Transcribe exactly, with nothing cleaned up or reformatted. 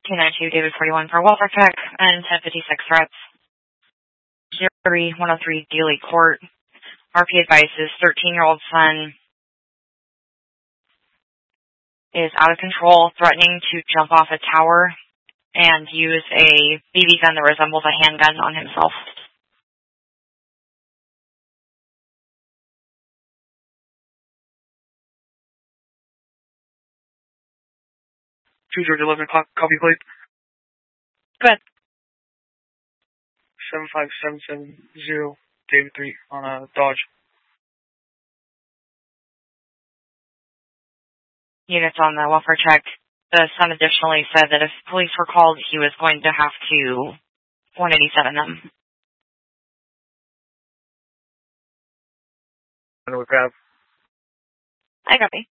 two nine two, David forty-one for welfare check, and ten fifty-six threats. zero three one oh three, Dealey Court. R P advises thirteen-year-old son is out of control, threatening to jump off a tower and use a B B gun that resembles a handgun on himself. two George eleven o'clock, copy plate. Go ahead. seven five seven seven zero, David three on a Dodge. Units on the welfare check. The son additionally said that if police were called, he was going to have to one eighty-seven them. I know we grab. I copy.